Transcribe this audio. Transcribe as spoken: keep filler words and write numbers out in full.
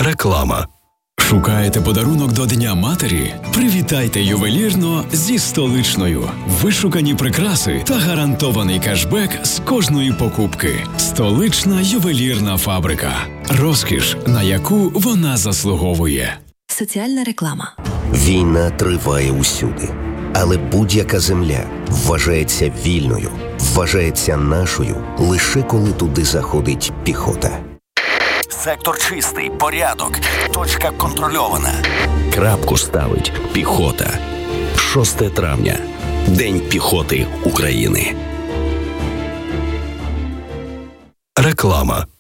Реклама. Шукаєте подарунок до Дня матері? Привітайте ювелірно зі Столичною. Вишукані прикраси та гарантований кешбек з кожної покупки. Столична ювелірна фабрика. Розкіш, на яку вона заслуговує. Соціальна реклама. Війна триває усюди. Але будь-яка земля вважається вільною, вважається нашою, лише коли туди заходить піхота. Сектор чистий, порядок, точка контрольована. Крапку ставить піхота. шосте травня. День піхоти України. Реклама.